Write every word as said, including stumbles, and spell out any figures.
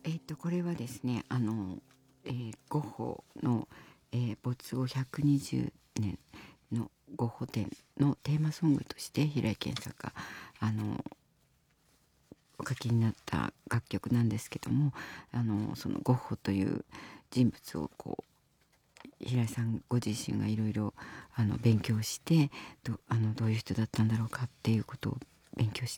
えっと、これはですね、あの、えーゴッホの、えー没後ひゃくにじゅうねんのゴッホ展のテーマソングとして平井堅さんがあのお書きになった楽曲なんですけども、あのそのゴッホという人物をこう平井さんご自身がいろいろあの勉強して、どあのどういう人だったんだろうかっていうことを勉強し